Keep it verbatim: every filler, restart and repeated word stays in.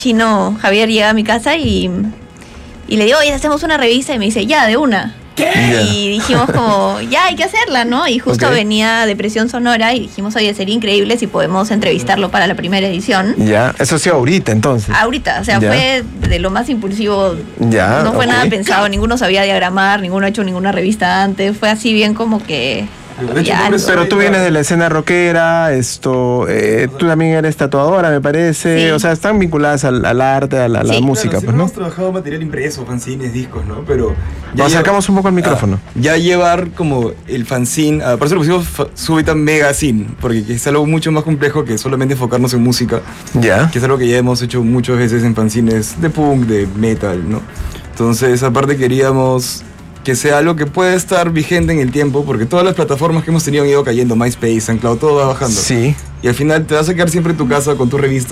chino Javier llega a mi casa y, y le digo, oye, hacemos una revista, y me dice, ya, de una. ¿Qué? Y dijimos como, ya hay que hacerla, ¿no? Y justo Okay. venía Depresión Sonora y dijimos, oye, sería increíble si podemos entrevistarlo para la primera edición. Ya, eso sí ahorita entonces. Ahorita, o sea, Ya. fue de lo más impulsivo. Ya, No fue ok. nada pensado, ninguno sabía diagramar, ninguno ha hecho ninguna revista antes. Fue así bien como que... De hecho, ya, el nombre no. Pero tú vienes de la escena rockera, esto, eh, tú también eres tatuadora, me parece. Sí. O sea, están vinculadas al, al arte, a la, a la Sí. música, Claro, pues, ¿no? hemos trabajado material impreso, fanzines, discos, ¿no? Pero Nos lleva- acercamos un poco al micrófono. Ah, ya llevar como el fanzine, ah, por eso lo pusimos fa- Súbita Megazine, porque es algo mucho más complejo que solamente enfocarnos en música, Ya. que es algo que ya hemos hecho muchas veces en fanzines de punk, de metal, ¿no? Entonces, aparte queríamos que sea algo que pueda estar vigente en el tiempo, porque todas las plataformas que hemos tenido han ido cayendo, MySpace, SoundCloud, todo va bajando. Sí. Y al final te vas a quedar siempre en tu casa con tu revista